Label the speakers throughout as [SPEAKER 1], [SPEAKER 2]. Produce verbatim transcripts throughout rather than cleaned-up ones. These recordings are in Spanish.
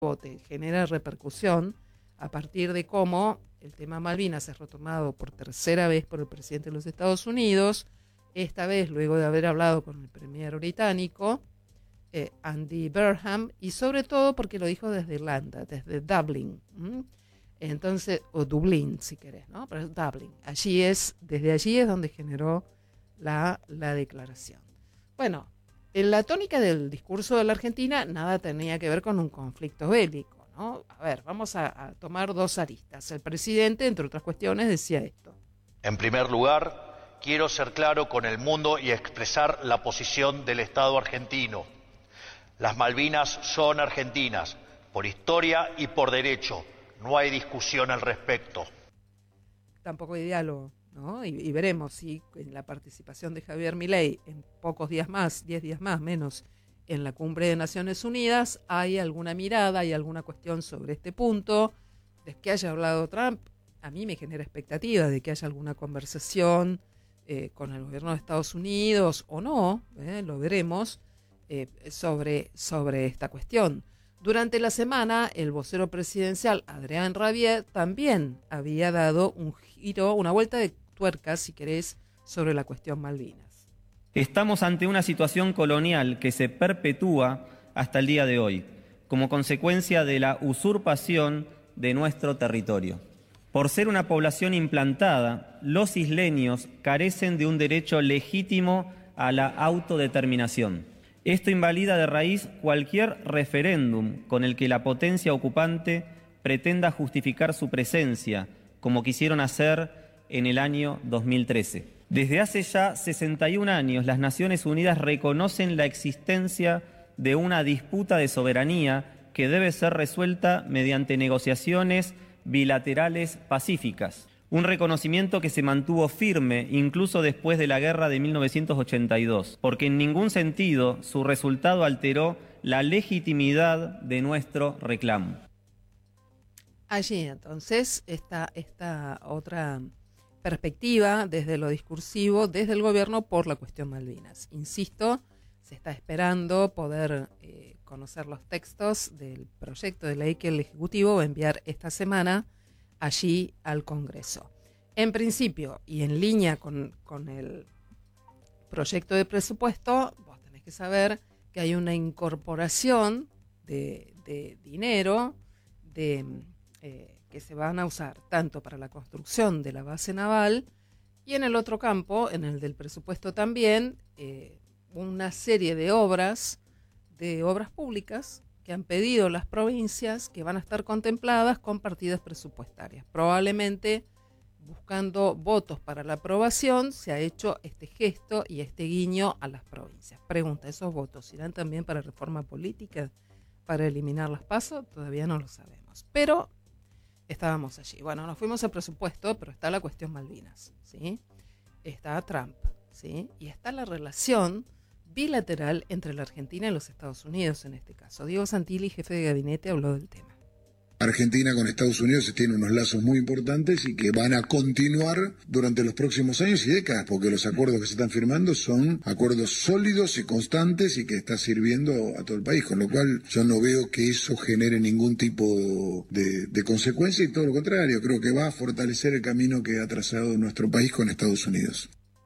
[SPEAKER 1] bote genera repercusión a partir de cómo el tema Malvinas es retomado por tercera vez por el presidente de los Estados Unidos, esta vez luego de haber hablado con el premier británico, eh, Andy Burnham, y sobre todo porque lo dijo desde Irlanda, desde Dublin. ¿Mm? Entonces, o Dublín si querés, ¿no? Pero es Dublin. Allí es, desde allí es donde generó la, la declaración. Bueno, en la tónica del discurso de la Argentina nada tenía que ver con un conflicto bélico, ¿no? A ver, vamos a, a tomar dos aristas. El presidente, entre otras cuestiones, decía esto.
[SPEAKER 2] En primer lugar, quiero ser claro con el mundo y expresar la posición del Estado argentino. Las Malvinas son argentinas, por historia y por derecho. No hay discusión al respecto.
[SPEAKER 1] Tampoco hay diálogo, ¿no? Y, y veremos si en la participación de Javier Milei en pocos días más, diez días más, menos, en la cumbre de Naciones Unidas, hay alguna mirada, hay alguna cuestión sobre este punto. De que haya hablado Trump, a mí me genera expectativa de que haya alguna conversación eh, con el gobierno de Estados Unidos o no, eh, lo veremos, eh, sobre, sobre esta cuestión. Durante la semana, el vocero presidencial, Adrián Rabier, también había dado un giro, una vuelta de tuerca, si querés, sobre la cuestión Malvinas.
[SPEAKER 3] Estamos ante una situación colonial que se perpetúa hasta el día de hoy, como consecuencia de la usurpación de nuestro territorio. Por ser una población implantada, los isleños carecen de un derecho legítimo a la autodeterminación. Esto invalida de raíz cualquier referéndum con el que la potencia ocupante pretenda justificar su presencia, como quisieron hacer en el año dos mil trece. Desde hace ya sesenta y un años, las Naciones Unidas reconocen la existencia de una disputa de soberanía que debe ser resuelta mediante negociaciones bilaterales pacíficas. Un reconocimiento que se mantuvo firme incluso después de la guerra de mil novecientos ochenta y dos, porque en ningún sentido su resultado alteró la legitimidad de nuestro reclamo.
[SPEAKER 1] Allí entonces está esta otra perspectiva desde lo discursivo, desde el gobierno por la cuestión Malvinas. Insisto, se está esperando poder eh, conocer los textos del proyecto de ley que el Ejecutivo va a enviar esta semana allí al Congreso. En principio, y en línea con, con el proyecto de presupuesto, vos tenés que saber que hay una incorporación de, de dinero de, eh, que se van a usar tanto para la construcción de la base naval y en el otro campo, en el del presupuesto también, eh, una serie de obras, de obras públicas que han pedido las provincias que van a estar contempladas con partidas presupuestarias. Probablemente buscando votos para la aprobación se ha hecho este gesto y este guiño a las provincias. Pregunta, ¿esos votos irán también para reforma política, para eliminar las PASO? Todavía no lo sabemos, pero estábamos allí. Bueno, nos fuimos al presupuesto, pero está la cuestión Malvinas, ¿sí? Está Trump, ¿sí? Y está la relación bilateral entre la Argentina y los Estados Unidos en este caso. Diego Santilli, jefe de gabinete, habló del tema.
[SPEAKER 4] Argentina con Estados Unidos tiene unos lazos muy importantes y que van a continuar durante los próximos años y décadas, porque los acuerdos que se están firmando son acuerdos sólidos y constantes y que está sirviendo a todo el país, con lo cual yo no veo que eso genere ningún tipo de, de consecuencia y todo lo contrario, creo que va a fortalecer el camino que ha trazado nuestro país con Estados Unidos.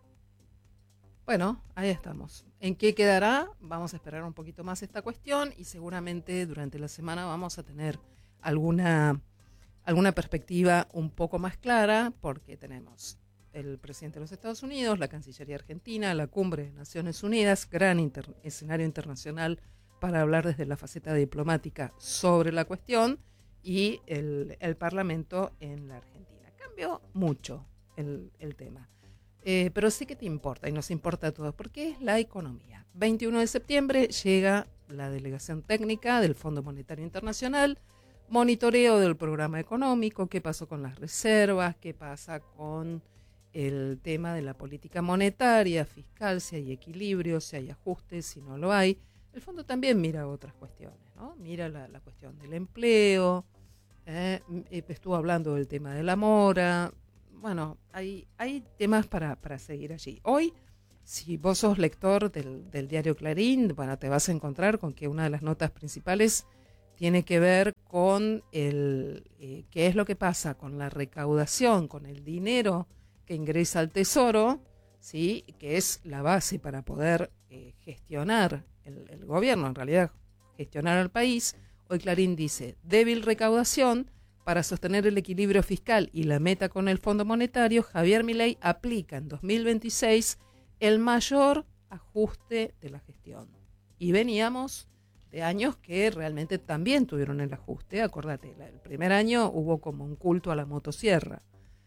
[SPEAKER 1] Bueno, ahí estamos. ¿En qué quedará? Vamos a esperar un poquito más esta cuestión y seguramente durante la semana vamos a tener alguna, alguna perspectiva un poco más clara porque tenemos el presidente de los Estados Unidos, la Cancillería Argentina, la Cumbre de Naciones Unidas, gran inter- escenario internacional para hablar desde la faceta diplomática sobre la cuestión y el, el Parlamento en la Argentina. Cambió mucho el, el tema. Eh, pero sí que te importa y nos importa a todos porque es la economía. veintiuno de septiembre llega la delegación técnica del Fondo Monetario Internacional, monitoreo del programa económico, qué pasó con las reservas, qué pasa con el tema de la política monetaria, fiscal, si hay equilibrio, si hay ajustes, si no lo hay. El fondo también mira otras cuestiones, ¿no? Mira la, la cuestión del empleo, eh, estuvo hablando del tema de la mora. Bueno, hay, hay temas para, para seguir allí. Hoy, si vos sos lector del, del diario Clarín, bueno, te vas a encontrar con que una de las notas principales tiene que ver con el eh, qué es lo que pasa con la recaudación, con el dinero que ingresa al Tesoro, ¿sí? Que es la base para poder eh, gestionar el, el gobierno, en realidad gestionar al país. Hoy Clarín dice, débil recaudación, para sostener el equilibrio fiscal y la meta con el Fondo Monetario, Javier Milei aplica en dos mil veintiséis el mayor ajuste de la gestión. Y veníamos de años que realmente también tuvieron el ajuste. Acordate, el primer año hubo como un culto a la motosierra.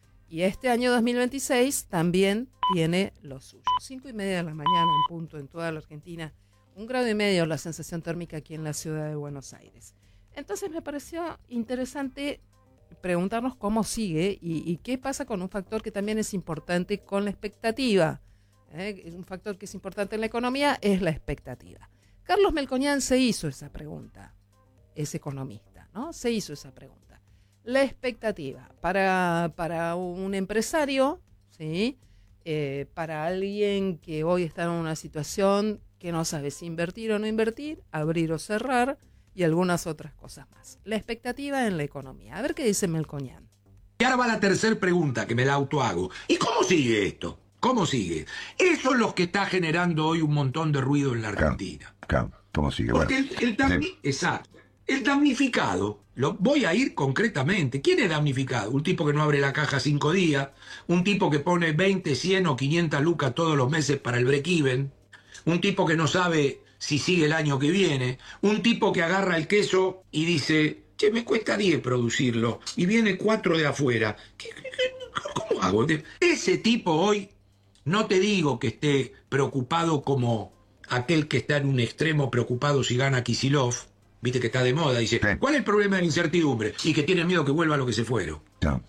[SPEAKER 1] Y este año dos mil veintiséis también tiene lo suyo. Cinco y media de la mañana en punto en toda la Argentina. Un grado y medio la sensación térmica aquí en la ciudad de Buenos Aires. Entonces me pareció interesante preguntarnos cómo sigue y, y qué pasa con un factor que también es importante con la expectativa. ¿eh? Un factor que es importante en la economía es la expectativa. Carlos Melconian se hizo esa pregunta, es economista, ¿no? Se hizo esa pregunta. La expectativa para, para un empresario, ¿sí? eh, para alguien que hoy está en una situación que no sabe si invertir o no invertir, abrir o cerrar, y algunas otras cosas más. La expectativa en la economía. A ver qué dice Melconian.
[SPEAKER 5] Y ahora va la tercera pregunta que me la autohago. ¿Y cómo sigue esto? ¿Cómo sigue? Eso es lo que está generando hoy un montón de ruido en la Argentina.
[SPEAKER 6] Claro, claro. ¿Cómo sigue?
[SPEAKER 5] Porque
[SPEAKER 6] Bueno,
[SPEAKER 5] el, el, damni-
[SPEAKER 6] sí.
[SPEAKER 5] exacto. El damnificado, lo, voy a ir concretamente. ¿Quién es damnificado? Un tipo que no abre la caja cinco días, un tipo que pone veinte, cien o quinientas lucas todos los meses para el break-even, un tipo que no sabe si sigue el año que viene, un tipo que agarra el queso y dice, che, me cuesta diez producirlo, y viene cuatro de afuera. ¿Qué, qué, qué, ¿Cómo hago? Ese tipo hoy, no te digo que esté preocupado como aquel que está en un extremo preocupado si gana Kicillof, viste que está de moda, dice,
[SPEAKER 6] Sí.
[SPEAKER 5] ¿cuál es el problema de la incertidumbre? Y que tiene miedo que vuelva lo que se fueron.
[SPEAKER 6] No.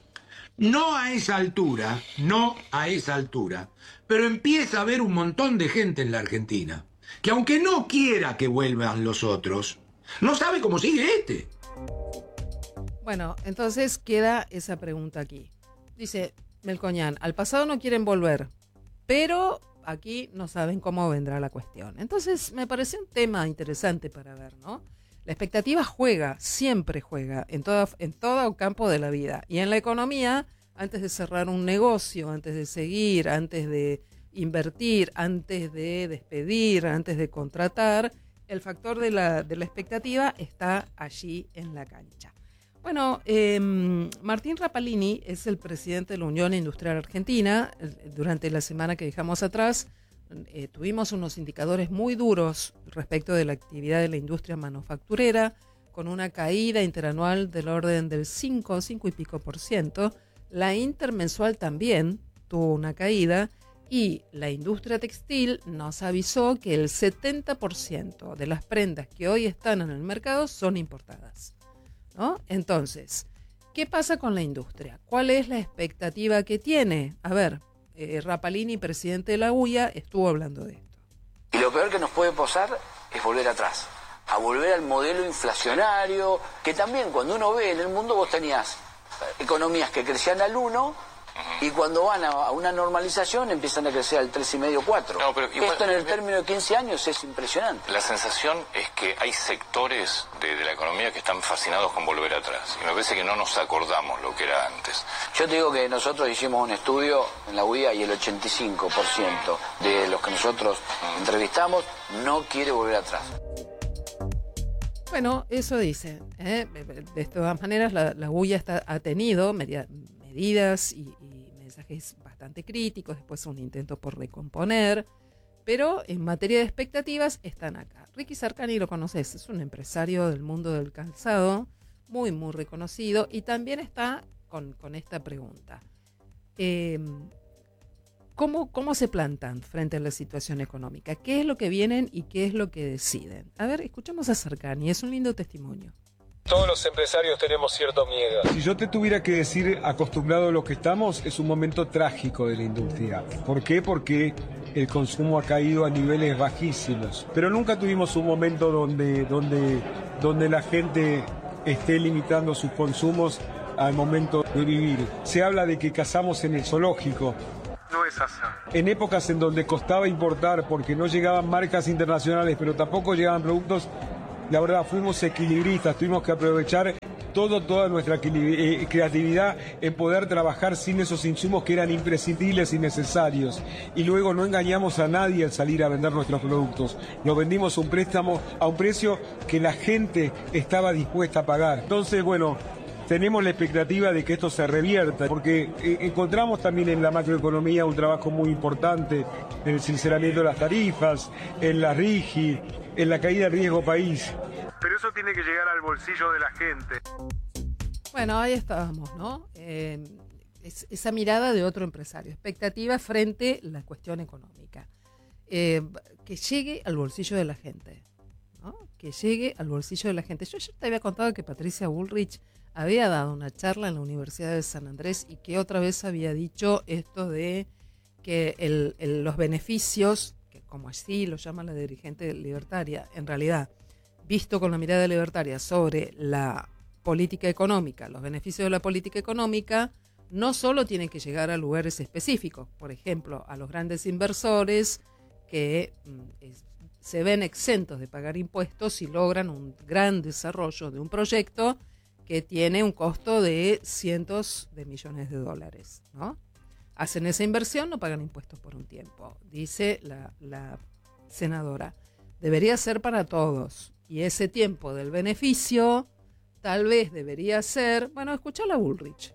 [SPEAKER 5] No a esa altura, no a esa altura, pero empieza a haber un montón de gente en la Argentina que aunque no quiera que vuelvan los otros, no sabe cómo sigue este.
[SPEAKER 1] Bueno, entonces queda esa pregunta aquí. Dice Melconian, al pasado no quieren volver, pero aquí no saben cómo vendrá la cuestión. Entonces me pareció un tema interesante para ver, ¿no? La expectativa juega, siempre juega, en todo, en todo campo de la vida. Y en la economía, antes de cerrar un negocio, antes de seguir, antes de invertir, antes de despedir, antes de contratar, el factor de la, de la expectativa está allí en la cancha. Bueno, eh, Martín Rapalini es el presidente de la Unión Industrial Argentina. Durante la semana que dejamos atrás, eh, tuvimos unos indicadores muy duros respecto de la actividad de la industria manufacturera, con una caída interanual del orden del cinco, cinco y pico por ciento. La intermensual también tuvo una caída. Y la industria textil nos avisó que el setenta por ciento de las prendas que hoy están en el mercado son importadas, ¿no? Entonces, ¿qué pasa con la industria? ¿Cuál es la expectativa que tiene? A ver, eh, Rapalini, presidente de la U I A, estuvo hablando de esto.
[SPEAKER 7] Y lo peor que nos puede pasar es volver atrás, a volver al modelo inflacionario, que también cuando uno ve en el mundo vos tenías economías que crecían al uno, y cuando van a una normalización empiezan a crecer al tres y medio, cuatro.
[SPEAKER 8] No, pero igual,
[SPEAKER 7] esto en el término de quince años es impresionante.
[SPEAKER 8] La sensación es que hay sectores de, de la economía que están fascinados con volver atrás. Y me parece que no nos acordamos lo que era antes.
[SPEAKER 7] Yo te digo que nosotros hicimos un estudio en la U I A y el ochenta y cinco por ciento de los que nosotros entrevistamos no quiere volver atrás.
[SPEAKER 1] Bueno, eso dice. ¿eh? De todas maneras, la, la U I A está, ha tenido media, medidas y, y mensajes bastante críticos, después un intento por recomponer, pero en materia de expectativas están acá. Ricky Sarkany lo conoces, es un empresario del mundo del calzado, muy, muy reconocido, y también está con, con esta pregunta. Eh, ¿cómo, ¿Cómo se plantan frente a la situación económica? ¿Qué es lo que vienen y qué es lo que deciden? A ver, escuchamos a Sarkany, es un lindo testimonio.
[SPEAKER 9] Todos los empresarios tenemos cierto miedo. Si yo te tuviera que decir, acostumbrado a lo que estamos, es un momento trágico de la industria. ¿Por qué? Porque el consumo ha caído a niveles bajísimos. Pero nunca tuvimos un momento donde, donde, donde la gente esté limitando sus consumos al momento de vivir. Se habla de que cazamos en el zoológico. No es así. En épocas en donde costaba importar porque no llegaban marcas internacionales, pero tampoco llegaban productos, la verdad fuimos equilibristas, tuvimos que aprovechar todo, toda nuestra eh, creatividad en poder trabajar sin esos insumos que eran imprescindibles y necesarios. Y luego no engañamos a nadie al salir a vender nuestros productos. Los vendimos a un préstamo a un precio que la gente estaba dispuesta a pagar. Entonces, bueno, tenemos la expectativa de que esto se revierta, porque eh, encontramos también en la macroeconomía un trabajo muy importante en el sinceramiento de las tarifas, en la RIGI, en la caída de riesgo país. Pero eso tiene que llegar al bolsillo de la gente.
[SPEAKER 1] Bueno, ahí estábamos, ¿no? Eh, es, esa mirada de otro empresario, expectativa frente a la cuestión económica. Eh, que llegue al bolsillo de la gente, ¿no? Que llegue al bolsillo de la gente. Yo ya te había contado que Patricia Bullrich había dado una charla en la Universidad de San Andrés y que otra vez había dicho esto de que el, el, los beneficios, que como así lo llama la dirigente libertaria, en realidad, visto con la mirada libertaria sobre la política económica, los beneficios de la política económica, no solo tienen que llegar a lugares específicos, por ejemplo, a los grandes inversores que mm, es, se ven exentos de pagar impuestos si logran un gran desarrollo de un proyecto que tiene un costo de cientos de millones de dólares, ¿no? Hacen esa inversión, no pagan impuestos por un tiempo, dice la, la senadora. Debería ser para todos. Y ese tiempo del beneficio tal vez debería ser, bueno, escuchá a Bullrich.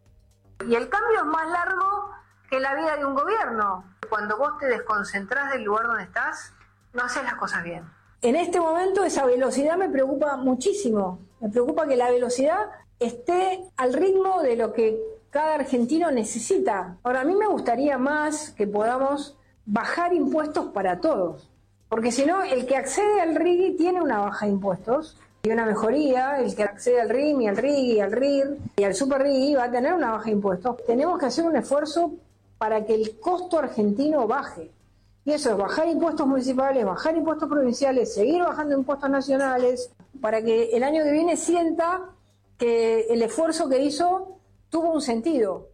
[SPEAKER 6] Y el cambio es más largo que la vida de un gobierno. Cuando vos te desconcentrás del lugar donde estás, no haces las cosas bien.
[SPEAKER 10] En este momento esa velocidad me preocupa muchísimo. Me preocupa que la velocidad esté al ritmo de lo que cada argentino necesita. Ahora, a mí me gustaría más que podamos bajar impuestos para todos. Porque si no, el que accede al R I G I tiene una baja de impuestos y una mejoría. El que accede al R I M Y, al R I G I, al R I R y al Super R I G I va a tener una baja de impuestos. Tenemos que hacer un esfuerzo para que el costo argentino baje. Y eso es bajar impuestos municipales, bajar impuestos provinciales, seguir bajando impuestos nacionales, para que el año que viene sienta que el esfuerzo que hizo tuvo un sentido.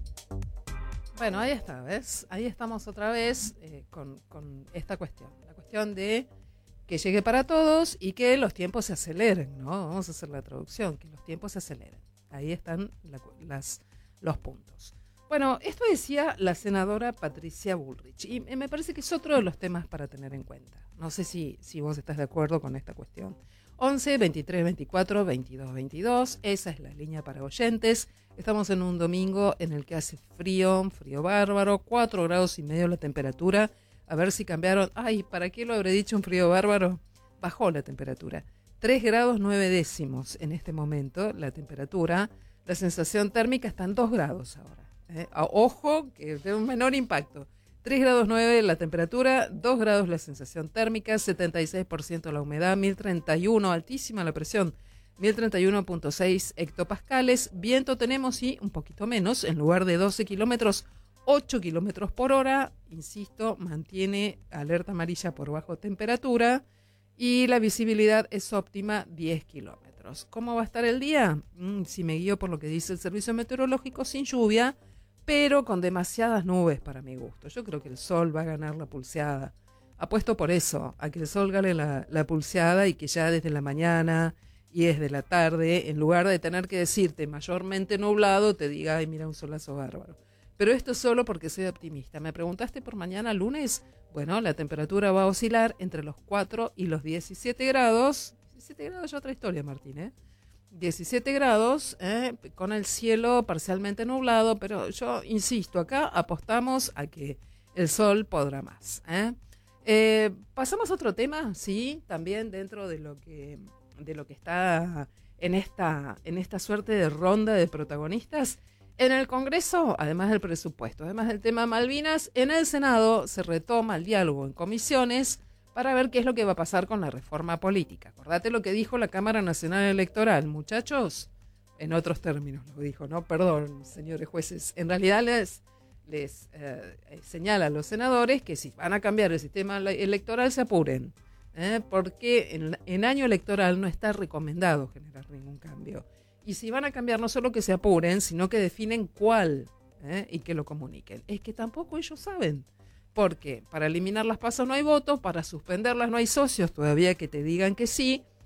[SPEAKER 1] Bueno, ahí está, ¿ves? Ahí estamos otra vez eh, con, con esta cuestión. La cuestión de que llegue para todos y que los tiempos se aceleren, ¿no? Vamos a hacer la traducción, que los tiempos se aceleren. Ahí están la, las, los puntos. Bueno, esto decía la senadora Patricia Bullrich y me parece que es otro de los temas para tener en cuenta. No sé si, si vos estás de acuerdo con esta cuestión. once, veintitrés, veinticuatro, veintidós, veintidós, esa es la línea para oyentes. Estamos en un domingo en el que hace frío, frío bárbaro, cuatro grados y medio la temperatura. A ver si cambiaron. Ay, ¿para qué lo habré dicho un frío bárbaro? Bajó la temperatura. tres grados nueve décimos en este momento la temperatura. La sensación térmica está en dos grados ahora. ¿eh? Ojo, que de un menor impacto. tres grados nueve la temperatura, dos grados la sensación térmica, setenta y seis por ciento la humedad, mil treinta y uno, altísima la presión, mil treinta y uno punto seis hectopascales. Viento tenemos y un poquito menos, en lugar de doce kilómetros, ocho kilómetros por hora. Insisto, mantiene alerta amarilla por bajo temperatura y la visibilidad es óptima, diez kilómetros. ¿Cómo va a estar el día? Mm, si me guío por lo que dice el servicio meteorológico, sin lluvia, pero con demasiadas nubes para mi gusto. Yo creo que el sol va a ganar la pulseada. Apuesto por eso, a que el sol gane la, la pulseada y que ya desde la mañana y desde la tarde, en lugar de tener que decirte mayormente nublado, te diga, ay, mira un solazo bárbaro. Pero esto es solo porque soy optimista. ¿Me preguntaste por mañana lunes? Bueno, la temperatura va a oscilar entre los cuatro y los diecisiete grados. diecisiete grados ya otra historia, Martín, ¿eh? diecisiete grados, eh, con el cielo parcialmente nublado, pero yo insisto, acá apostamos a que el sol podrá más. ¿eh? Eh, pasamos a otro tema, sí, también dentro de lo que, de lo que está en esta, en esta suerte de ronda de protagonistas. En el Congreso, además del presupuesto, además del tema Malvinas, en el Senado se retoma el diálogo en comisiones para ver qué es lo que va a pasar con la reforma política. Acordate lo que dijo la Cámara Nacional Electoral, muchachos, en otros términos lo dijo, ¿no? Perdón, señores jueces. En realidad les, les eh, señala a los senadores que si van a cambiar el sistema electoral se apuren, ¿eh? porque en, en año electoral no está recomendado generar ningún cambio. Y si van a cambiar, no solo que se apuren, sino que definen cuál, ¿eh? y que lo comuniquen. Es que tampoco ellos saben. Porque para eliminar las PASO no hay votos, para suspenderlas no hay socios todavía que te digan que sí,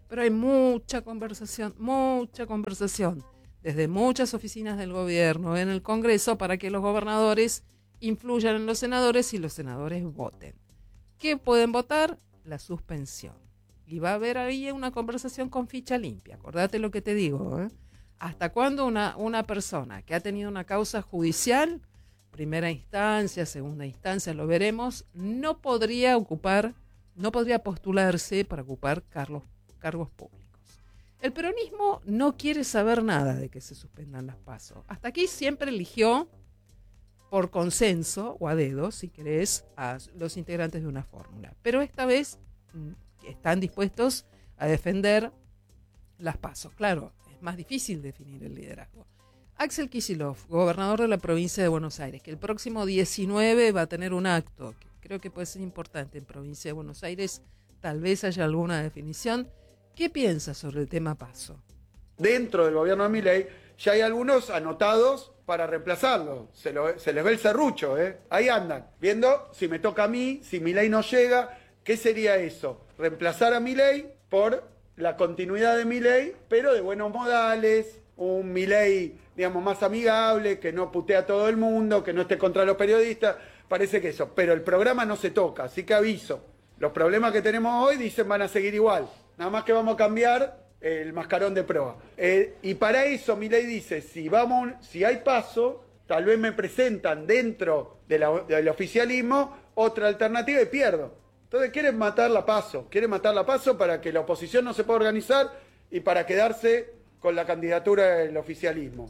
[SPEAKER 1] Pero hay mucha conversación, mucha conversación, desde muchas oficinas del gobierno, en el Congreso, para que los gobernadores influyan en los senadores y los senadores voten. ¿Qué pueden votar? La suspensión. Y va a haber ahí una conversación con ficha limpia. Acordate lo que te digo, ¿eh? ¿Hasta cuándo una, una persona que ha tenido una causa judicial, primera instancia, segunda instancia, lo veremos, no podría ocupar, no podría postularse para ocupar cargos, cargos públicos? El peronismo no quiere saber nada de que se suspendan las PASO. Hasta aquí siempre eligió por consenso o a dedo, si querés, a los integrantes de una fórmula. Pero esta vez están dispuestos a defender las PASO. Claro, es más difícil definir el liderazgo. Axel Kicillof, gobernador de la provincia de Buenos Aires, que el próximo diecinueve va a tener un acto, que creo que puede ser importante en provincia de Buenos Aires, tal vez haya alguna definición. ¿Qué piensa sobre el tema PASO?
[SPEAKER 11] Dentro del gobierno de Milei ya hay algunos anotados para reemplazarlo. Se, lo, se les ve el serrucho, ¿eh? Ahí andan, viendo si me toca a mí, si Milei no llega. ¿Qué sería eso? Reemplazar a Milei por la continuidad de Milei, pero de buenos modales, un Milei, digamos, más amigable, que no putea a todo el mundo, que no esté contra los periodistas. Parece que eso, pero el programa no se toca, así que aviso. Los problemas que tenemos hoy, dicen, van a seguir igual. Nada más que vamos a cambiar el mascarón de proa. Eh, y para eso Milei dice, si vamos, si hay paso, tal vez me presentan dentro de la, del oficialismo otra alternativa y pierdo. Entonces quieren matar la PASO, quieren matar la PASO para que la oposición no se pueda organizar y para quedarse con la candidatura del oficialismo.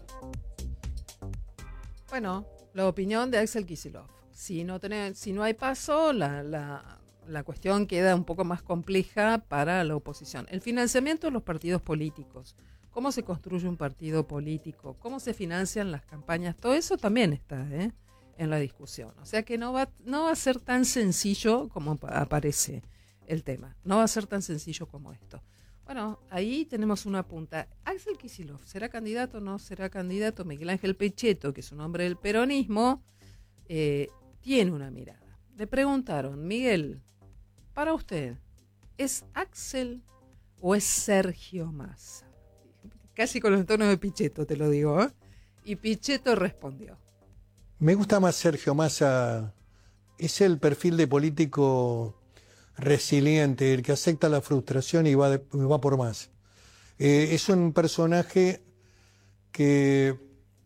[SPEAKER 1] Bueno, la opinión de Axel Kicillof. Si no, tenés, si no hay paso, la, la, la cuestión queda un poco más compleja para la oposición. El financiamiento de los partidos políticos. ¿Cómo se construye un partido político? ¿Cómo se financian las campañas? Todo eso también está ¿eh? en la discusión. O sea que no va, no va a ser tan sencillo como aparece el tema. No va a ser tan sencillo como esto. Bueno, ahí tenemos una punta. Axel Kicillof, ¿será candidato o no será candidato? Miguel Ángel Pichetto, que es un hombre del peronismo, eh, tiene una mirada. Le preguntaron, Miguel, para usted, ¿es Axel o es Sergio Massa? Casi con los tonos de Pichetto, te lo digo, ¿eh? Y Pichetto respondió.
[SPEAKER 12] Me gusta más Sergio Massa. Es el perfil de político resiliente, el que acepta la frustración y va, de, va por más. Eh, es un personaje que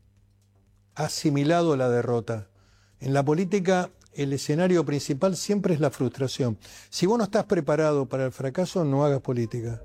[SPEAKER 12] ha asimilado la derrota. En la política, el escenario principal siempre es la frustración. Si vos no estás preparado para el fracaso, no hagas política.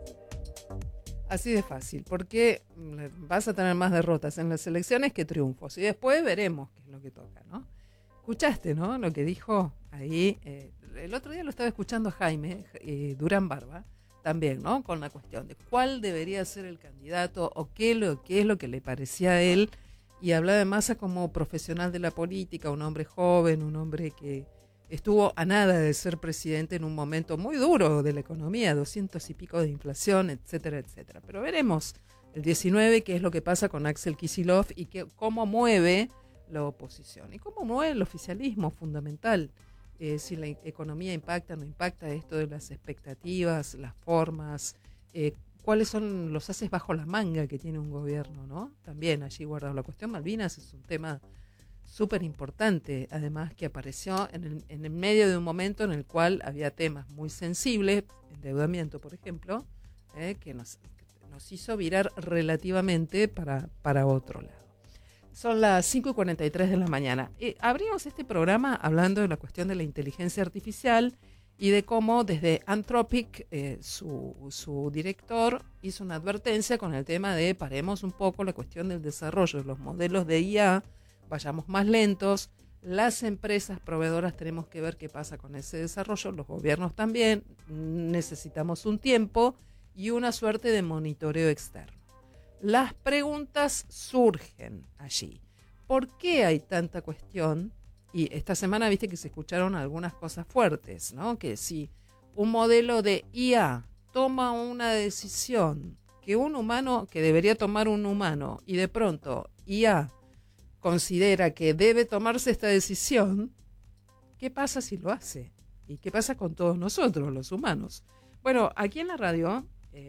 [SPEAKER 1] Así de fácil, porque vas a tener más derrotas en las elecciones que triunfos. Y después veremos qué es lo que toca, ¿no? Escuchaste, ¿no? Lo que dijo ahí. Eh, el otro día lo estaba escuchando Jaime eh, Durán Barba, también, ¿no? Con la cuestión de cuál debería ser el candidato o qué, lo, qué es lo que le parecía a él. Y hablaba de Massa como profesional de la política, un hombre joven, un hombre que estuvo a nada de ser presidente en un momento muy duro de la economía, doscientos y pico de inflación, etcétera, etcétera. Pero veremos el diecinueve qué es lo que pasa con Axel Kicillof y que, cómo mueve la oposición y cómo mueve el oficialismo, fundamental. Eh, si la economía impacta, no impacta, esto de las expectativas, las formas, eh, cuáles son los haces bajo la manga que tiene un gobierno, ¿no? También allí guardado. La cuestión Malvinas es un tema súper importante, además que apareció en el, en el medio de un momento en el cual había temas muy sensibles, endeudamiento, por ejemplo, eh, que nos, nos hizo virar relativamente para, para otro lado. Son las cinco y cuarenta y tres de la mañana. Eh, abrimos este programa hablando de la cuestión de la inteligencia artificial y de cómo desde Anthropic, eh, su, su director, hizo una advertencia con el tema de paremos un poco la cuestión del desarrollo de los modelos de I A, vayamos más lentos, las empresas proveedoras tenemos que ver qué pasa con ese desarrollo, los gobiernos también, necesitamos un tiempo y una suerte de monitoreo externo. Las preguntas surgen allí. ¿Por qué hay tanta cuestión? Y esta semana viste que se escucharon algunas cosas fuertes, ¿no? Que si un modelo de I A toma una decisión que un humano, que debería tomar un humano, y de pronto I A considera que debe tomarse esta decisión, ¿qué pasa si lo hace? ¿Y qué pasa con todos nosotros, los humanos? Bueno, aquí en la radio eh,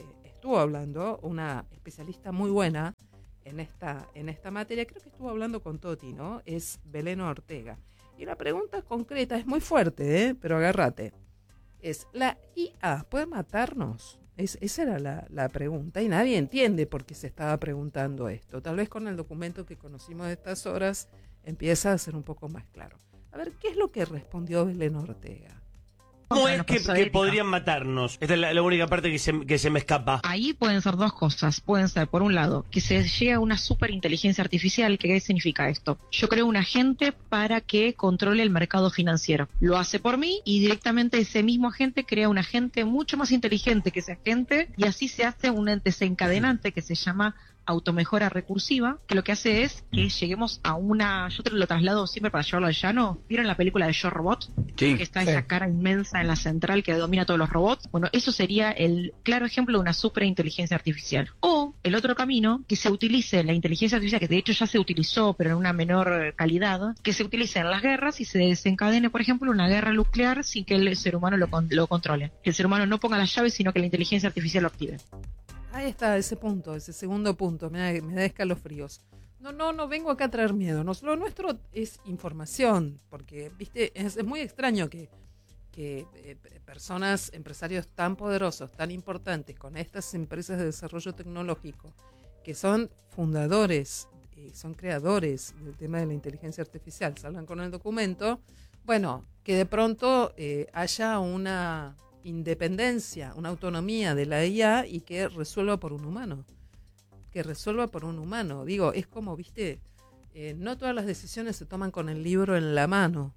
[SPEAKER 1] estuvo hablando una especialista muy buena en esta, en esta materia, creo que estuvo hablando con Toti, ¿no? Es Belén Ortega. Y la pregunta concreta es muy fuerte, ¿eh? Pero agárrate. Es, ¿la I A puede matarnos? Es, esa era la, la pregunta y nadie entiende por qué se estaba preguntando esto. Tal vez con el documento que conocimos de estas horas empieza a ser un poco más claro. A ver, ¿qué es lo que respondió Belén Ortega?
[SPEAKER 13] ¿Cómo es que, que podrían matarnos? Esta es la, la única parte que se, que se me escapa.
[SPEAKER 14] Ahí pueden ser dos cosas. Pueden ser, por un lado, que se llegue a una superinteligencia artificial. ¿Qué significa esto? Yo creo un agente para que controle el mercado financiero. Lo hace por mí y directamente ese mismo agente crea un agente mucho más inteligente que ese agente y así se hace un desencadenante que se llama automejora recursiva, que lo que hace es que lleguemos a una... Yo te lo traslado siempre para llevarlo al llano. ¿Vieron la película de Yo Robot?
[SPEAKER 5] Sí.
[SPEAKER 14] Que está
[SPEAKER 5] sí.
[SPEAKER 14] esa cara inmensa en la central que domina todos los robots. Bueno, eso sería el claro ejemplo de una superinteligencia artificial. O el otro camino, que se utilice la inteligencia artificial, que de hecho ya se utilizó, pero en una menor calidad, que se utilice en las guerras y se desencadene, por ejemplo, una guerra nuclear sin que el ser humano lo, lo controle. Que el ser humano no ponga las llaves, sino que la inteligencia artificial lo active.
[SPEAKER 1] Ahí está ese punto, ese segundo punto, me da, me da escalofríos. No, no, no vengo acá a traer miedo. No, lo nuestro es información, porque, viste, es, es muy extraño que, que eh, personas, empresarios tan poderosos, tan importantes, con estas empresas de desarrollo tecnológico, que son fundadores, eh, son creadores del tema de la inteligencia artificial, salgan con el documento, bueno, que de pronto eh, haya una independencia, una autonomía de la I A y que resuelva por un humano. Que resuelva por un humano. Digo, es como, viste, eh, no todas las decisiones se toman con el libro en la mano.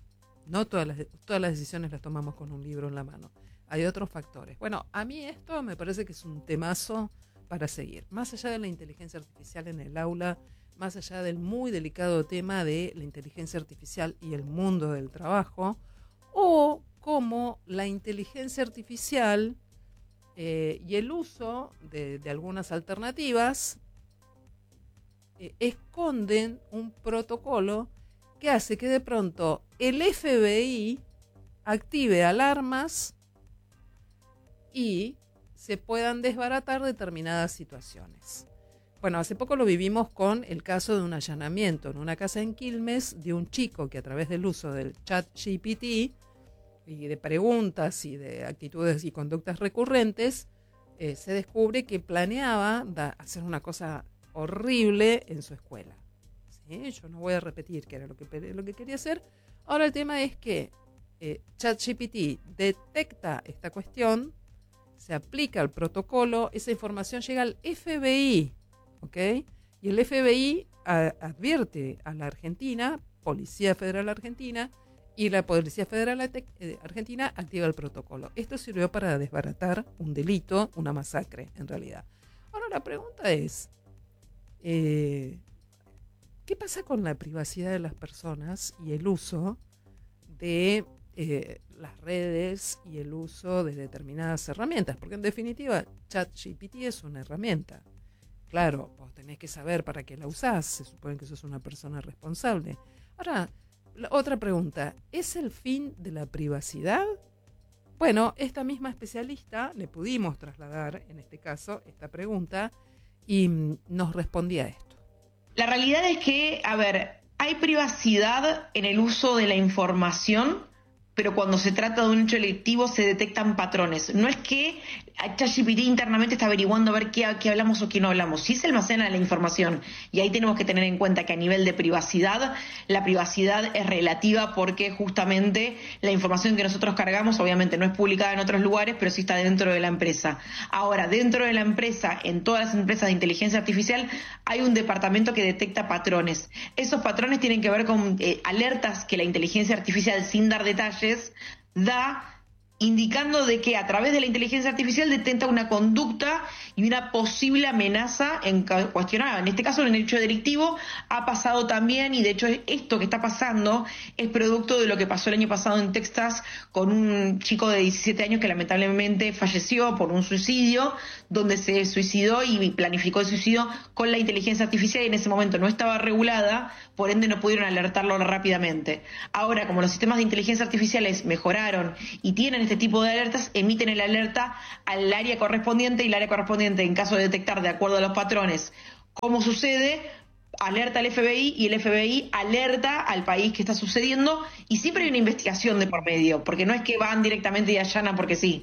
[SPEAKER 1] No todas las, todas las decisiones las tomamos con un libro en la mano. Hay otros factores. Bueno, a mí esto me parece que es un temazo para seguir. Más allá de la inteligencia artificial en el aula, más allá del muy delicado tema de la inteligencia artificial y el mundo del trabajo, o cómo la inteligencia artificial eh, y el uso de, de algunas alternativas eh, esconden un protocolo que hace que de pronto el F B I active alarmas y se puedan desbaratar determinadas situaciones. Bueno, hace poco lo vivimos con el caso de un allanamiento en una casa en Quilmes de un chico que a través del uso del chat G P T y de preguntas y de actitudes y conductas recurrentes, eh, se descubre que planeaba da, hacer una cosa horrible en su escuela. ¿Sí? Yo no voy a repetir qué era lo que, lo que quería hacer. Ahora el tema es que eh, ChatGPT detecta esta cuestión, se aplica el protocolo, esa información llega al F B I, ¿ok? Y el F B I a, advierte a la Argentina, Policía Federal Argentina, y la Policía Federal Argentina activa el protocolo. Esto sirvió para desbaratar un delito, una masacre, en realidad. Ahora la pregunta es, eh, ¿qué pasa con la privacidad de las personas y el uso de eh, las redes y el uso de determinadas herramientas? Porque en definitiva, ChatGPT es una herramienta. Claro, vos tenés que saber para qué la usás, se supone que sos una persona responsable. Ahora, la otra pregunta, ¿es el fin de la privacidad? Bueno, esta misma especialista le pudimos trasladar, en este caso, esta pregunta y mm, nos respondía esto.
[SPEAKER 14] La realidad es que, a ver, hay privacidad en el uso de la información, pero cuando se trata de un hecho delictivo se detectan patrones. No es que ChatGPT internamente está averiguando a ver qué, qué hablamos o qué no hablamos. Sí se almacena la información y ahí tenemos que tener en cuenta que a nivel de privacidad, la privacidad es relativa porque justamente la información que nosotros cargamos obviamente no es publicada en otros lugares, pero sí está dentro de la empresa. Ahora, dentro de la empresa, en todas las empresas de inteligencia artificial, hay un departamento que detecta patrones. Esos patrones tienen que ver con eh, alertas que la inteligencia artificial, sin dar detalles, da indicando de que a través de la inteligencia artificial detecta una conducta y una posible amenaza en cuestionada. En este caso, en el hecho delictivo ha pasado también, y de hecho esto que está pasando es producto de lo que pasó el año pasado en Texas con un chico de diecisiete años que lamentablemente falleció por un suicidio, donde se suicidó y planificó el suicidio con la inteligencia artificial y en ese momento no estaba regulada, por ende no pudieron alertarlo rápidamente. Ahora, como los sistemas de inteligencia artificiales mejoraron y tienen este tipo de alertas, emiten el alerta al área correspondiente y el área correspondiente, en caso de detectar de acuerdo a los patrones cómo sucede, alerta al F B I y el F B I alerta al país que está sucediendo, y siempre hay una investigación de por medio, porque no es que van directamente y allanan porque sí.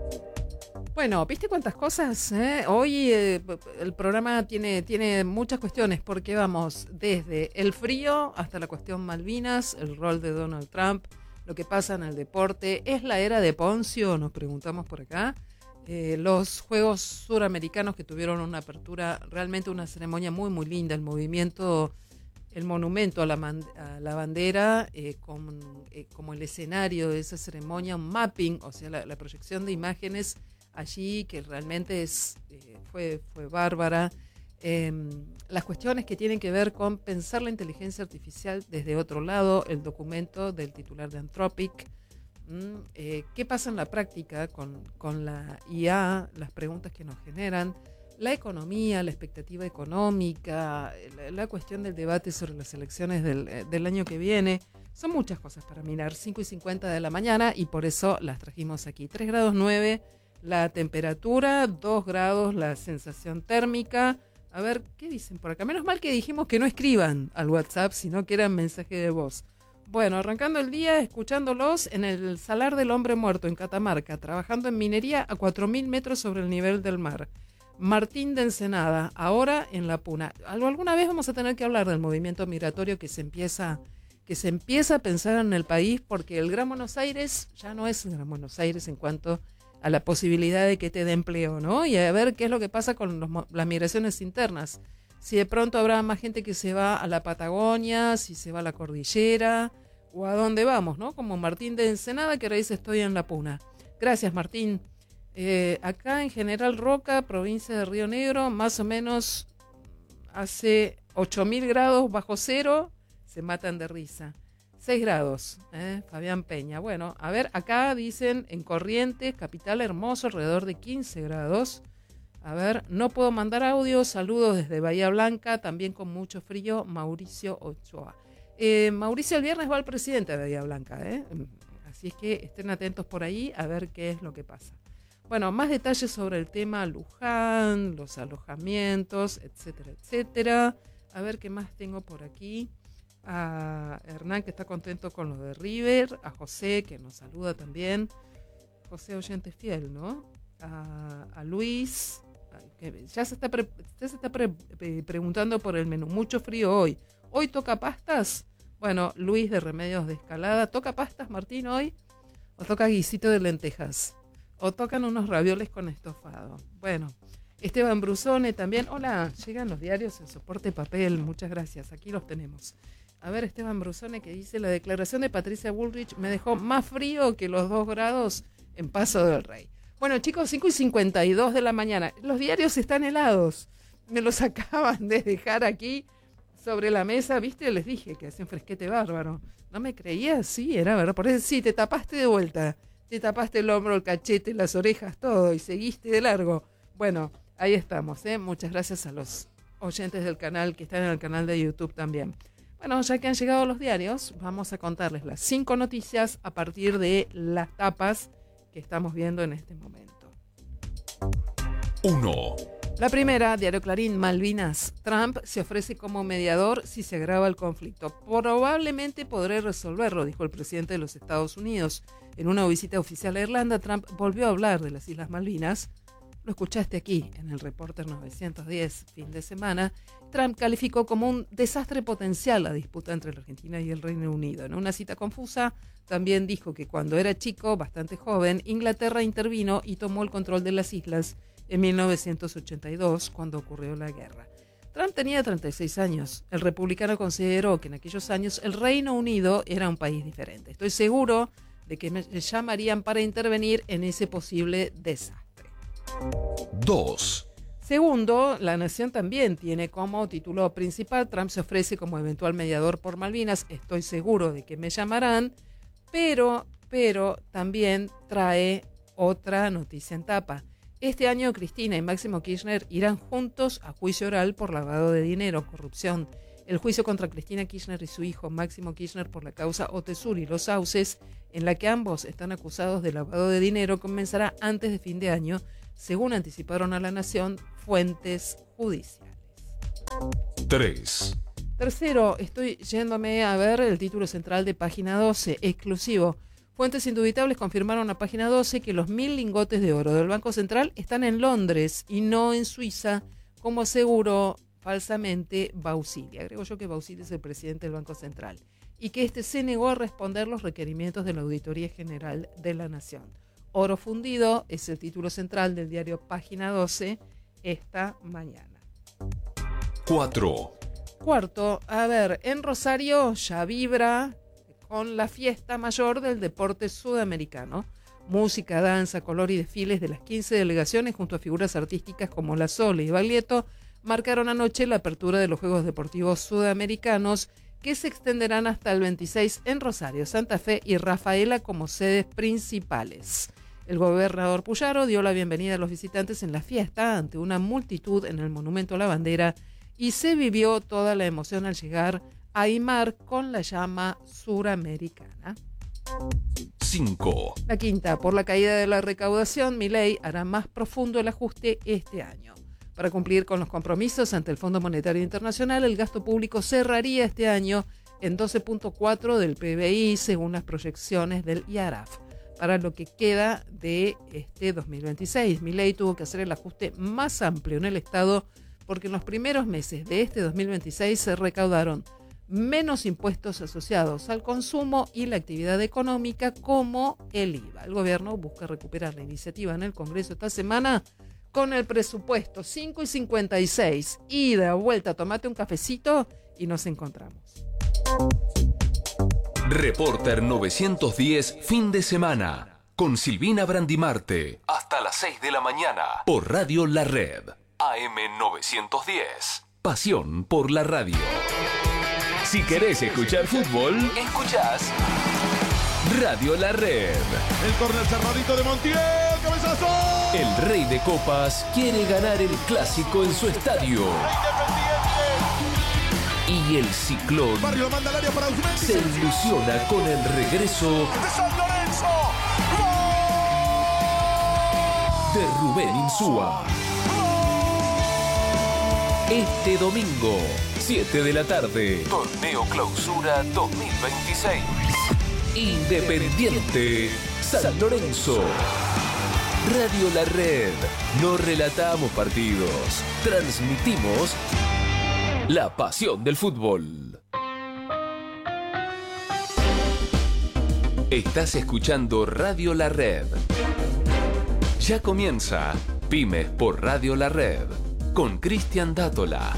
[SPEAKER 1] Bueno, ¿viste cuántas cosas? eh? Hoy eh, el programa tiene, tiene muchas cuestiones, porque vamos desde el frío hasta la cuestión Malvinas, el rol de Donald Trump, lo que pasa en el deporte. ¿Es la era de Poncio? Nos preguntamos por acá. Eh, los Juegos Suramericanos, que tuvieron una apertura, realmente una ceremonia muy, muy linda. El movimiento, el monumento a la, man, a la bandera, eh, con, eh, como el escenario de esa ceremonia, un mapping, o sea, la, la proyección de imágenes allí, que realmente es, eh, fue, fue bárbara. Eh, las cuestiones que tienen que ver con pensar la inteligencia artificial desde otro lado, el documento del titular de Anthropic, mm, eh, qué pasa en la práctica con, con la I A, las preguntas que nos generan, la economía, la expectativa económica, la, la cuestión del debate sobre las elecciones del, del año que viene. Son muchas cosas para mirar. Cinco y cincuenta de la mañana, y por eso las trajimos aquí. tres grados nueve la temperatura, dos grados la sensación térmica. A ver, ¿qué dicen por acá? Menos mal que dijimos que no escriban al WhatsApp, sino que eran mensaje de voz. Bueno, arrancando el día escuchándolos en el Salar del Hombre Muerto en Catamarca, trabajando en minería a cuatro mil metros sobre el nivel del mar. Martín de Ensenada, ahora en La Puna. Alguna vez vamos a tener que hablar del movimiento migratorio que se empieza, que se empieza a pensar en el país, porque el Gran Buenos Aires ya no es el Gran Buenos Aires en cuanto a la posibilidad de que te dé empleo, ¿no? Y a ver qué es lo que pasa con los, las migraciones internas. Si de pronto habrá más gente que se va a la Patagonia, si se va a la cordillera, o a dónde vamos, ¿no? Como Martín de Ensenada, que ahora dice estoy en La Puna. Gracias, Martín. Eh, acá en General Roca, provincia de Río Negro, más o menos hace ocho mil grados bajo cero, se matan de risa. seis grados, ¿eh? Fabián Peña. Bueno, a ver, acá dicen en Corrientes, capital hermoso, alrededor de quince grados. A ver, no puedo mandar audio. Saludos desde Bahía Blanca, también con mucho frío, Mauricio Ochoa. Eh, Mauricio el viernes va al presidente de Bahía Blanca, ¿eh? Así es que estén atentos por ahí a ver qué es lo que pasa. Bueno, más detalles sobre el tema Luján, los alojamientos, etcétera, etcétera. A ver qué más tengo por aquí. A Hernán, que está contento con lo de River, a José, que nos saluda también, José oyente fiel, ¿no? A, a Luis, que ya se está, pre, ya se está pre, pre, preguntando por el menú. Mucho frío hoy. ¿Hoy toca pastas? Bueno, Luis de Remedios de Escalada, ¿toca pastas, Martín, hoy? ¿O toca guisito de lentejas? ¿O tocan unos ravioles con estofado? Bueno, Esteban Brusone también. Hola, llegan los diarios en soporte papel, muchas gracias, aquí los tenemos. A ver, Esteban Brusone, que dice: la declaración de Patricia Bullrich me dejó más frío que los dos grados en Paso del Rey. Bueno, chicos, cinco y cincuenta y dos de la mañana. Los diarios están helados. Me los acaban de dejar aquí sobre la mesa. ¿Viste? Les dije que hacía un fresquete bárbaro. ¿No me creías? Sí, era verdad. Por eso sí, te tapaste de vuelta. Te tapaste el hombro, el cachete, las orejas, todo. Y seguiste de largo. Bueno, ahí estamos, ¿eh? Muchas gracias a los oyentes del canal que están en el canal de YouTube también. Bueno, ya que han llegado los diarios, vamos a contarles las cinco noticias a partir de las tapas que estamos viendo en este momento.
[SPEAKER 15] uno.
[SPEAKER 1] La primera, Diario Clarín, Malvinas. Trump se ofrece como mediador si se agrava el conflicto. Probablemente podré resolverlo, dijo el presidente de los Estados Unidos. En una visita oficial a Irlanda, Trump volvió a hablar de las Islas Malvinas. Lo escuchaste aquí, en el Reporter novecientos diez, fin de semana. Trump calificó como un desastre potencial la disputa entre la Argentina y el Reino Unido. En una cita confusa, también dijo que cuando era chico, bastante joven, Inglaterra intervino y tomó el control de las islas en mil novecientos ochenta y dos, cuando ocurrió la guerra. Trump tenía treinta y seis años. El republicano consideró que en aquellos años el Reino Unido era un país diferente. Estoy seguro de que me llamarían para intervenir en ese posible desastre.
[SPEAKER 15] dos.
[SPEAKER 1] Segundo, La Nación también tiene como título principal: Trump se ofrece como eventual mediador por Malvinas. Estoy seguro de que me llamarán, pero, pero también trae otra noticia en tapa. Este año Cristina y Máximo Kirchner irán juntos a juicio oral por lavado de dinero, corrupción. El juicio contra Cristina Kirchner y su hijo Máximo Kirchner por la causa Otesur y Los Sauces, en la que ambos están acusados de lavado de dinero, comenzará antes de fin de año, según anticiparon a La Nación fuentes judiciales.
[SPEAKER 15] tres.
[SPEAKER 1] Tercero, estoy yéndome a ver el título central de Página doce, exclusivo. Fuentes indubitables confirmaron a Página doce que los mil lingotes de oro del Banco Central están en Londres y no en Suiza, como aseguró falsamente Bausili. Agrego yo que Bausili es el presidente del Banco Central y que este se negó a responder los requerimientos de la Auditoría General de la Nación. Oro fundido es el título central del diario Página doce esta mañana.
[SPEAKER 15] cuatro.
[SPEAKER 1] Cuarto, a ver, en Rosario ya vibra con la fiesta mayor del deporte sudamericano. Música, danza, color y desfiles de las quince delegaciones junto a figuras artísticas como La Sole y Baglietto marcaron anoche la apertura de los Juegos Deportivos Sudamericanos, que se extenderán hasta el veintiséis en Rosario, Santa Fe y Rafaela como sedes principales. El gobernador Puyaro dio la bienvenida a los visitantes en la fiesta ante una multitud en el Monumento a la Bandera y se vivió toda la emoción al llegar a Aymar con la llama suramericana.
[SPEAKER 15] cinco.
[SPEAKER 1] La quinta, por la caída de la recaudación, Milei hará más profundo el ajuste este año. Para cumplir con los compromisos ante el Fondo Monetario Internacional, el gasto público cerraría este año en doce punto cuatro del P B I, según las proyecciones del I A R A F. Para lo que queda de este dos mil veintiséis, Milei tuvo que hacer el ajuste más amplio en el Estado porque en los primeros meses de este dos mil veintiséis se recaudaron menos impuestos asociados al consumo y la actividad económica, como el I V A. El gobierno busca recuperar la iniciativa en el Congreso esta semana con el presupuesto cinco y cincuenta y seis. Ida, vuelta, tomate un cafecito y nos encontramos.
[SPEAKER 15] Reporter novecientos diez, fin de semana, con Silvina Brandimarte, hasta las seis de la mañana, por Radio La Red, A M novecientos diez, pasión por la radio. Si querés escuchar fútbol, escuchás Radio La Red.
[SPEAKER 16] El córner cerradito de Montiel, cabezazo.
[SPEAKER 15] El Rey de Copas quiere ganar el clásico en su estadio. Y el Ciclón
[SPEAKER 16] Barrio manda al área para Usmendi,
[SPEAKER 15] se ilusiona con el regreso
[SPEAKER 16] de San Lorenzo.
[SPEAKER 15] ¡Gol! De Rubén Insúa. Este domingo, siete de la tarde, Torneo Clausura dos mil veintiséis. Independiente San Lorenzo. Radio La Red. No relatamos partidos, transmitimos la pasión del fútbol. Estás escuchando Radio La Red. Ya comienza Pymes por Radio La Red con Cristian Dátola.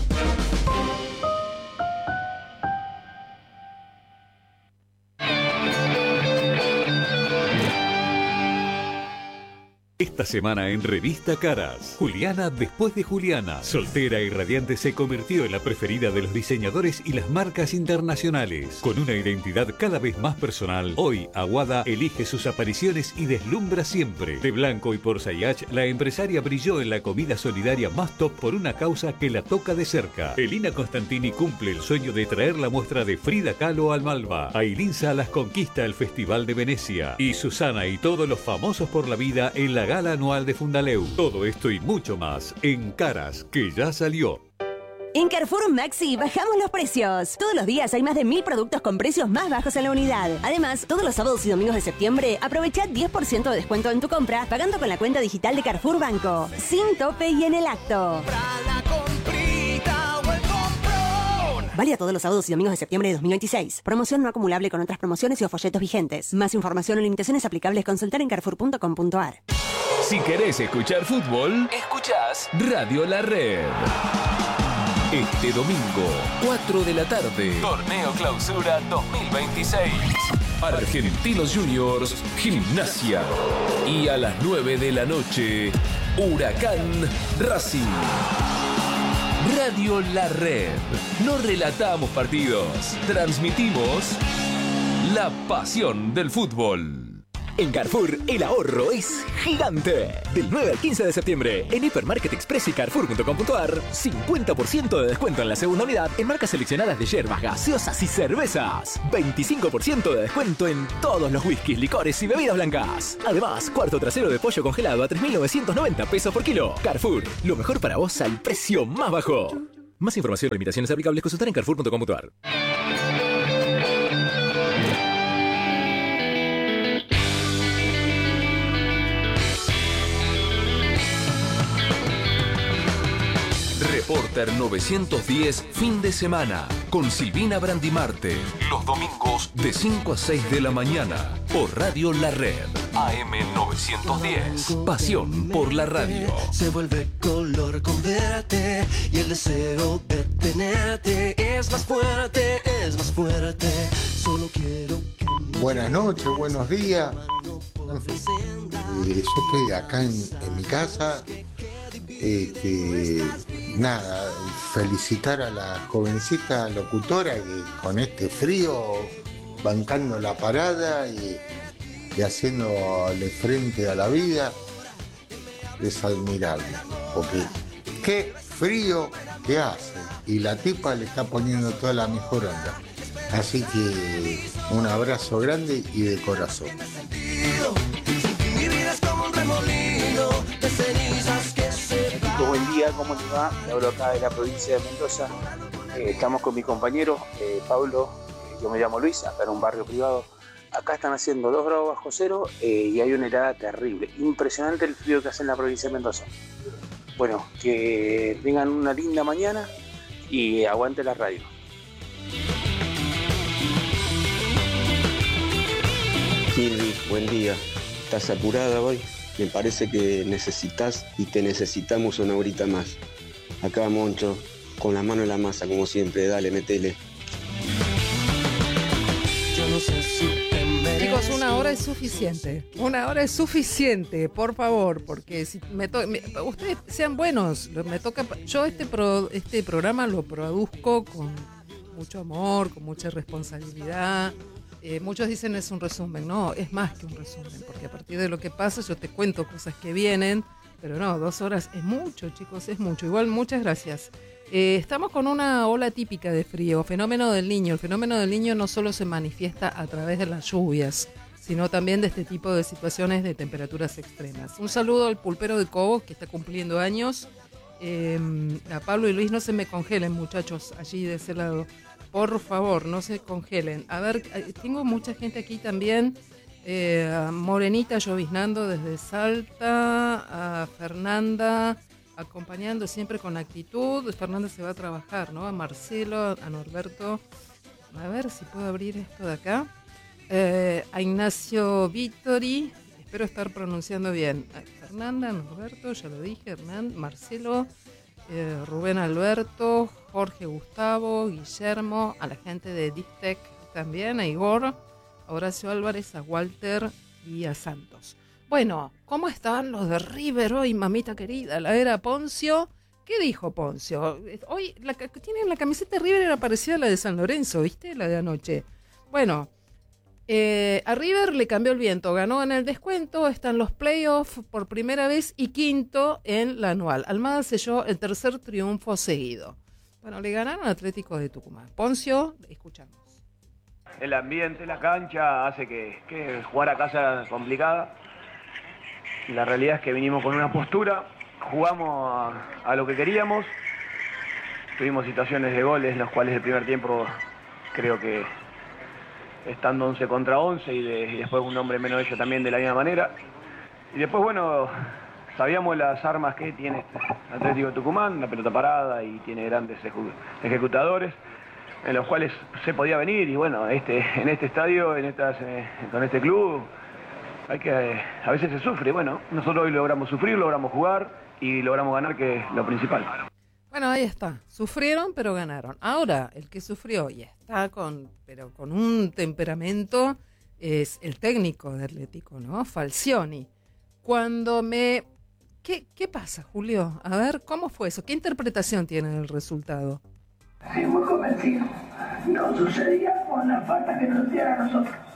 [SPEAKER 17] Esta semana en Revista Caras, Juliana después de Juliana. Soltera y radiante se convirtió en la preferida de los diseñadores y las marcas internacionales. Con una identidad cada vez más personal, hoy Aguada elige sus apariciones y deslumbra siempre. De blanco y por Sayach, la empresaria brilló en la comida solidaria más top por una causa que la toca de cerca. Elina Constantini cumple el sueño de traer la muestra de Frida Kahlo al Malva. Ailín Salas conquista el Festival de Venecia. Y Susana y todos los famosos por la vida en la gala anual de Fundaleu. Todo esto y mucho más en Caras, que ya salió.
[SPEAKER 18] En Carrefour Maxi bajamos los precios. Todos los días hay más de mil productos con precios más bajos en la unidad. Además, todos los sábados y domingos de septiembre aprovecha diez por ciento de descuento en tu compra pagando con la cuenta digital de Carrefour Banco. Sin tope y en el acto. Válida todos los sábados y domingos de septiembre de dos mil veintiséis. Promoción no acumulable con otras promociones y o folletos vigentes. Más información o limitaciones aplicables consultar en carrefour punto com punto a r.
[SPEAKER 15] Si querés escuchar fútbol, escuchás Radio La Red. Este domingo, cuatro de la tarde, Torneo Clausura dos mil veintiséis. Argentinos Juniors, Gimnasia. Y a las nueve de la noche, Huracán Racing. Radio La Red. No relatamos partidos, transmitimos la pasión del fútbol. En Carrefour, el ahorro es gigante. Del nueve al quince de septiembre, en Hipermarket Express y Carrefour punto com punto ar, cincuenta por ciento de descuento en la segunda unidad en marcas seleccionadas de hierbas, gaseosas y cervezas. veinticinco por ciento de descuento en todos los whiskies, licores y bebidas blancas. Además, cuarto trasero de pollo congelado a tres mil novecientos noventa pesos por kilo. Carrefour, lo mejor para vos al precio más bajo. Más información y limitaciones aplicables, consultar en Carrefour punto com punto ar. Reporter novecientos diez, fin de semana, con Silvina Brandimarte. Los domingos de cinco a seis de la mañana, por Radio La Red. A M novecientos diez, pasión por la radio.
[SPEAKER 19] Se vuelve color con verte y el deseo de tenerte es más fuerte, es más fuerte. Solo quiero que...
[SPEAKER 20] Buenas noches, buenos días. Eh, yo estoy acá en, en mi casa. Este, nada, felicitar a la jovencita locutora que con este frío, bancando la parada y, y haciéndole frente a la vida, es admirable, porque qué frío que hace y la tipa le está poniendo toda la mejor onda. Así que un abrazo grande y de corazón.
[SPEAKER 19] Mi vida es como un remolino de cenizas que se van.
[SPEAKER 21] Buen día, ¿cómo les va? Me hablo acá de la provincia de Mendoza. Eh, estamos con mi compañero eh, Pablo, eh, yo me llamo Luis, acá en un barrio privado. Acá están haciendo dos grados bajo cero eh, y hay una helada terrible. Impresionante el frío que hace en la provincia de Mendoza. Bueno, que tengan una linda mañana y aguante la radio.
[SPEAKER 22] Silvi, buen día. ¿Estás apurada hoy? Me parece que necesitas y te necesitamos una horita más. Acá, Moncho, con la mano en la masa, como siempre. Dale, metele.
[SPEAKER 19] Yo no sé si te mereces.
[SPEAKER 1] Chicos, una hora es suficiente. Una hora es suficiente, por favor, porque si me to- me, ustedes sean buenos. Me toca. Yo este pro, este programa lo produzco con mucho amor, con mucha responsabilidad. Eh, muchos dicen es un resumen, no, es más que un resumen, porque a partir de lo que pasa yo te cuento cosas que vienen, pero no, dos horas es mucho, chicos, es mucho. Igual, muchas gracias. Eh, estamos con una ola típica de frío, fenómeno del Niño. El fenómeno del Niño no solo se manifiesta a través de las lluvias, sino también de este tipo de situaciones de temperaturas extremas. Un saludo al pulpero de Cobos, que está cumpliendo años. Eh, a Pablo y Luis, no se me congelen, muchachos, allí de ese lado. Por favor, no se congelen. A ver, tengo mucha gente aquí también. Eh, a Morenita lloviznando desde Salta, a Fernanda acompañando siempre con actitud. Fernanda se va a trabajar, ¿no? A Marcelo, a Norberto. A ver si puedo abrir esto de acá. Eh, a Ignacio Vittori, espero estar pronunciando bien. A Fernanda, Norberto, ya lo dije, Hernán, Marcelo. Eh, Rubén Alberto, Jorge Gustavo, Guillermo, a la gente de Distec también, a Igor, a Horacio Álvarez, a Walter y a Santos. Bueno, ¿cómo estaban los de River hoy, mamita querida? La era Poncio. ¿Qué dijo Poncio? Hoy la, tienen la camiseta de River, era parecida a la de San Lorenzo, ¿viste? La de anoche. Bueno, eh, a River le cambió el viento, ganó en el descuento, está en los playoffs por primera vez y quinto en la anual. Almada selló el tercer triunfo seguido. Bueno, le ganaron al Atlético de Tucumán. Poncio, escuchamos.
[SPEAKER 23] El ambiente, la cancha, hace que, que jugar acá sea complicada. La realidad es que vinimos con una postura, jugamos a, a lo que queríamos. Tuvimos situaciones de goles, en los cuales el primer tiempo creo que estando once contra once y, de, y después un hombre menos de ellos también de la misma manera. Y después, bueno, sabíamos las armas que tiene este Atlético de Tucumán, la pelota parada y tiene grandes ejecu- ejecutadores en los cuales se podía venir y bueno, este, en este estadio, en estas, eh, con este club, hay que, eh, a veces se sufre. Bueno, nosotros hoy logramos sufrir, logramos jugar y logramos ganar, que es lo principal.
[SPEAKER 1] Bueno, ahí está. Sufrieron, pero ganaron. Ahora, el que sufrió y está con, pero con un temperamento es el técnico de Atlético, ¿no? Falcioni. Cuando me... ¿Qué, qué pasa, Julio? A ver, ¿cómo fue eso? ¿Qué interpretación tiene del resultado?
[SPEAKER 24] Sí, muy convencido. No sucedía con la falta que nos dieron a nosotros.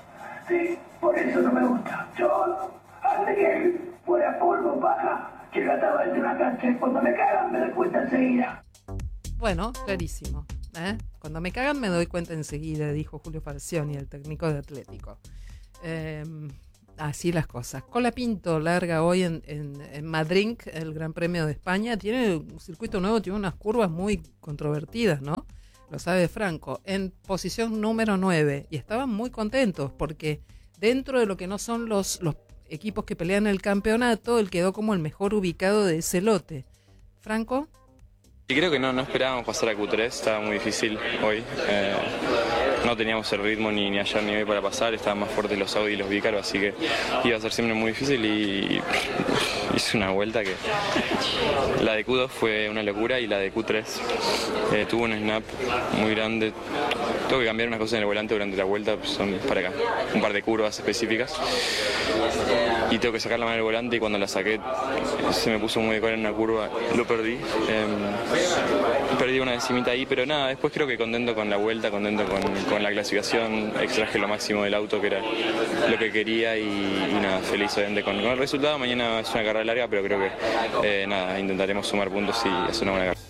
[SPEAKER 2] Sí, por eso no me gusta. Yo, hasta que fuera polvo, paja, que trataba de una cancha y cuando me cagan me doy cuenta enseguida.
[SPEAKER 1] Bueno, clarísimo. ¿eh? Cuando me cagan me doy cuenta enseguida, dijo Julio Falcioni, el técnico de Atlético. Eh, así las cosas. Colapinto larga hoy en, en, en Madrid, el Gran Premio de España. Tiene un circuito nuevo, tiene unas curvas muy controvertidas, ¿no? Lo sabe Franco. En posición número nueve. Y estaban muy contentos porque dentro de lo que no son los, los equipos que pelean el campeonato, él quedó como el mejor ubicado de ese lote. Franco.
[SPEAKER 3] Y creo que no, no esperábamos pasar a Q tres, estaba muy difícil hoy. Eh, no teníamos el ritmo ni, ni ayer ni hoy para pasar, estaban más fuertes los Audi y los Vícaro, así que iba a ser siempre muy difícil y hice una vuelta que la de Q dos fue una locura y la de Q tres eh, tuvo un snap muy grande. Tengo que cambiar unas cosas en el volante durante la vuelta, pues son para acá, un par de curvas específicas. Y tengo que sacar la mano del volante y cuando la saqué se me puso muy de cola en una curva, lo perdí. Eh, perdí una decimita ahí, pero nada, después creo que contento con la vuelta, contento con, con la clasificación, extraje lo máximo del auto que era lo que quería y, y nada, feliz obviamente con, con el resultado. Mañana es una carrera larga, pero creo que eh, nada, intentaremos sumar puntos y hacer una buena carrera.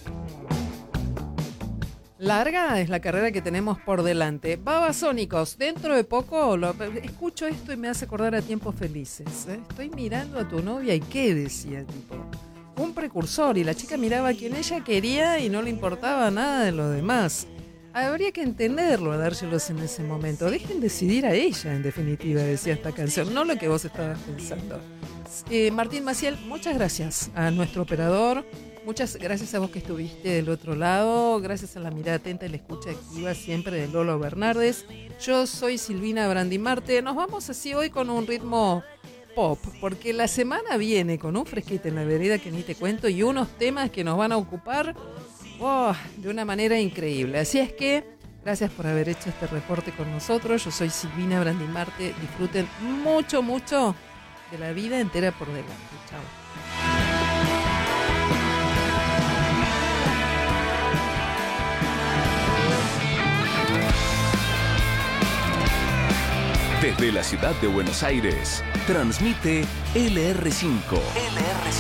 [SPEAKER 1] Larga es la carrera que tenemos por delante. Babasónicos, dentro de poco lo, escucho esto y me hace acordar a tiempos felices. ¿eh? Estoy mirando a tu novia y ¿qué decía el tipo? Un precursor y la chica miraba a quien ella quería y no le importaba nada de lo demás. Habría que entenderlo a dárselos en ese momento. Dejen decidir a ella, en definitiva, decía esta canción, no lo que vos estabas pensando. Eh, Martín Maciel, muchas gracias a nuestro operador. Muchas gracias a vos que estuviste del otro lado, gracias a la mirada atenta y la escucha activa siempre de Lolo Bernardes. Yo soy Silvina Brandimarte, nos vamos así hoy con un ritmo pop, porque la semana viene con un fresquete en la vereda que ni te cuento y unos temas que nos van a ocupar oh, de una manera increíble. Así es que, gracias por haber hecho este reporte con nosotros, yo soy Silvina Brandimarte, disfruten mucho, mucho de la vida entera por delante. Chao.
[SPEAKER 15] Desde la ciudad de Buenos Aires, transmite L R cinco. L R cinco.